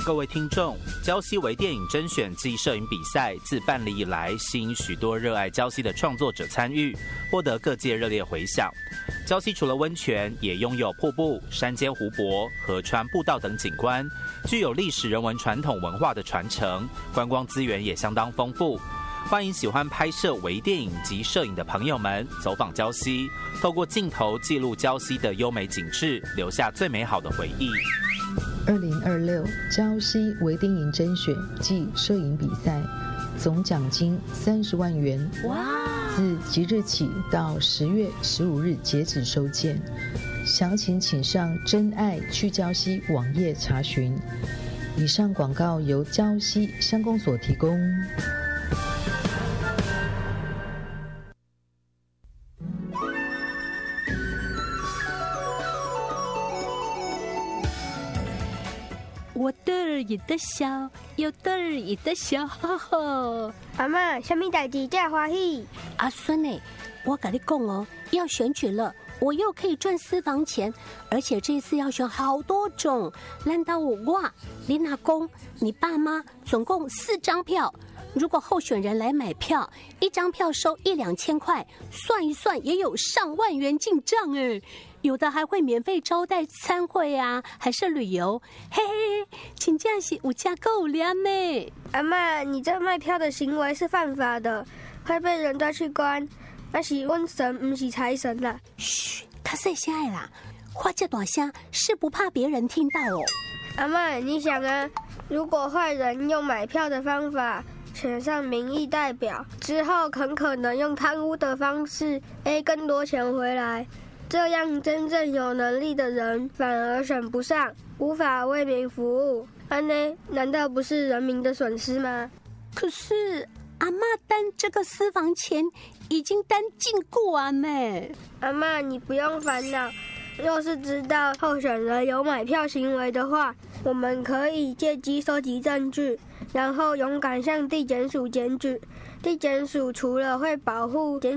各位听众，礁溪微电影甄选暨摄影比赛自办理以来，吸引许多热爱礁溪的创作者参与，获得各界热烈回响。礁溪除了温泉，也拥有瀑布、山间湖泊、河川步道等景观，具有历史人文传统文化的传承，观光资源也相当丰富。欢迎喜欢拍摄微电影及摄影的朋友们走访礁溪，透过镜头记录礁溪的优美景致，留下最美好的回忆。 2026礁溪微电影甄选暨摄影比赛，总奖金30万元。哇！自即日起到10月15日截止收件，详情请上真爱去礁溪网页查询。以上广告由礁溪乡公所提供。 我得意的笑，又得意的笑。 阿嬷，什么代志这欢喜？ 阿孙欸，我跟你讲哦，要选举了，我又可以赚私房钱，而且这次要选好多种。难道我、你阿公、你爸妈总共4张票？如果候选人来买票，一张票收1-2千块，算一算也有上万元进账哎。有的还会免费招待参会啊，还是旅游，嘿嘿，真正是有价够量呢。 阿嬷，你这卖票的行为是犯法的，会被人抓去关。那是瘟神，不是财神啦。 嘘，较细声的啦，话这大声是不怕别人听到哦。 阿嬷，你想啊，如果坏人用买票的方法选上民意代表之后，很可能用贪污的方式更多钱回来。这样真正有能力的人反而选不上，无法为民服务，难道不是人民的损失吗？ 可是阿嬷担这个私房钱已经担尽过啊妹。 阿嬷，你不用烦恼，若是知道候选人有买票行为的话，我们可以借机收集证据，然后勇敢向地检署检举。地检署除了会保护检